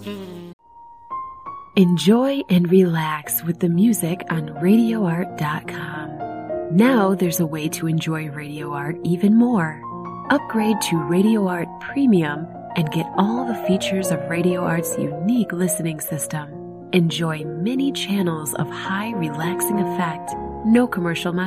Enjoy and relax with the music on RadioArt.com. Now there's a way to enjoy Radio Art even more. Upgrade to Radio Art Premium and get all the features of Radio Art's unique listening system. Enjoy many channels of high relaxing effect, no commercial